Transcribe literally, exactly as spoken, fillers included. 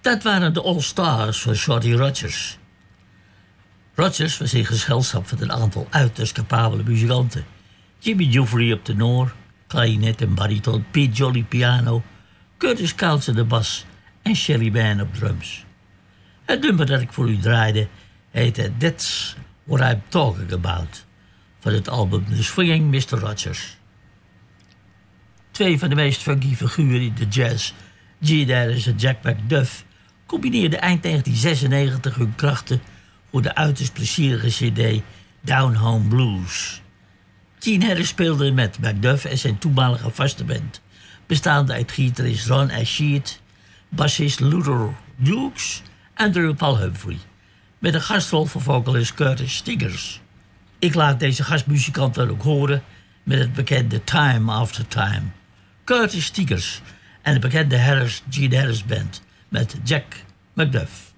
Dat waren de All-Stars van Shorty Rogers. Rogers was in gezelschap van een aantal uiterst capabele muzikanten. Jimmy Jeffrey op tenor, klarinet en bariton, Pete Jolly piano, Curtis Couch aan de bas en Shelly Manne op drums. Het nummer dat ik voor u draaide heette That's What I'm Talking About van het album The Swinging mister Rogers. Twee van de meest funky figuren in de jazz, Gene Harris en Jack McDuff, combineerden eind negentien zesennegentig hun krachten voor de uiterst plezierige cd Down Home Blues. Gene Harris speelde met McDuff en zijn toenmalige vaste band, bestaande uit gitarist Ron Asheed, bassist Luther Dukes en drummer Paul Humphrey, met een gastrol voor vocalist Curtis Stigers. Ik laat deze gastmuzikant dan ook horen met het bekende Time After Time. Curtis Stigers en de bekende Harris, Gene Harris Band met Jack McDuff.